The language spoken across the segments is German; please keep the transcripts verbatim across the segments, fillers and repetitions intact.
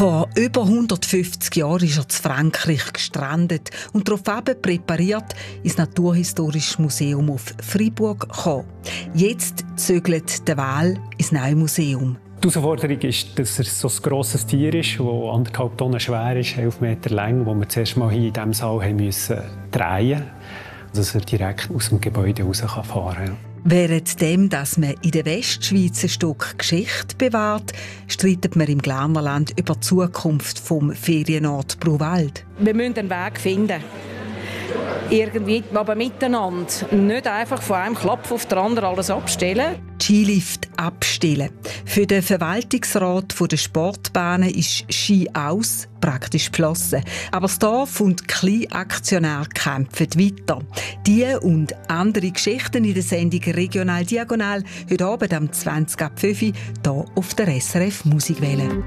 Vor über hundertfünfzig Jahren ist er in Frankreich gestrandet und daraufhin präpariert ins Naturhistorische Museum auf Fribourg gekommen. Jetzt zögert der Wal ins neue Museum. Die Herausforderung ist, dass er so ein grosses Tier ist, das anderthalb Tonnen schwer ist, elf Meter lang, wo wir zuerst mal hier in diesem Saal haben müssen drehen, dass er direkt aus dem Gebäude raus fahren kann. Währenddem, dass man in der Westschweiz ein Stück Geschichte bewahrt, streitet man im Glarnerland über die Zukunft vom Ferienort Bruwald. Wir müssen einen Weg finden. Irgendwie, aber miteinander. Nicht einfach von einem Klopf auf den anderen alles abstellen. Skilift abstellen. Für den Verwaltungsrat der Sportbahnen ist Ski aus, praktisch geflossen. Aber das Dorf und die Kleinaktionäre kämpfen weiter. Diese und andere Geschichten in der Sendung «Regional Diagonal» heute Abend am zwanzig ab fünf Uhr hier auf der S R F Musikwelle.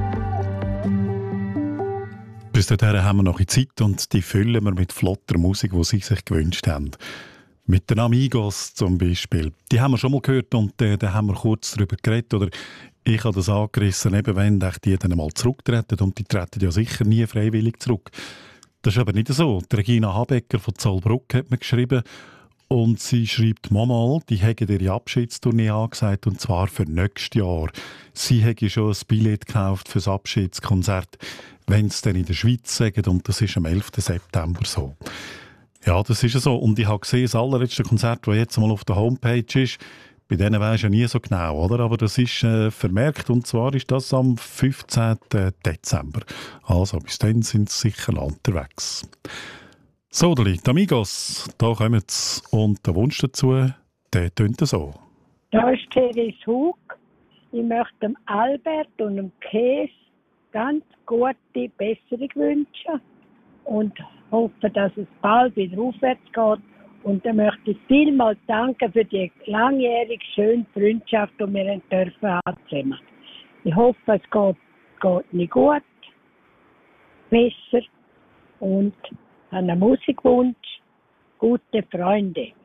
Bis dahin haben wir noch eine Zeit und die füllen wir mit flotter Musik, die Sie sich gewünscht haben. Mit den Amigos zum Beispiel. Die haben wir schon mal gehört und äh, da haben wir kurz darüber geredet. Oder ich habe das angerissen, eben wenn die dann mal zurücktreten und die treten ja sicher nie freiwillig zurück. Das ist aber nicht so. Die Regina Habecker von Zollbrück hat mir geschrieben und sie schreibt mal, die hätten ihre Abschiedstournee angesagt und zwar für nächstes Jahr. Sie hätte schon ein Billett gekauft für das Abschiedskonzert, wenn sie dann in der Schweiz sagen, und das ist am elften September so. Ja, das ist so. Und ich habe gesehen, das allerletzte Konzert, das jetzt mal auf der Homepage ist, bei denen weisst du ja nie so genau, oder? Aber das ist äh, vermerkt, und zwar ist das am fünfzehnten Dezember. Also bis dann sind sie sicher unterwegs. So, die Amigos, da kommen sie. Und der Wunsch dazu, der tönt so. Da ist Therese Hug. Ich möchte dem Albert und dem Käse ganz gute Besserung wünschen und hoffe, dass es bald wieder aufwärts geht. Und dann möchte ich vielmals danken für die langjährige, schöne Freundschaft, die wir dürfen haben. Ich hoffe, es geht, geht nicht gut, besser und einen Musikwunsch, gute Freunde.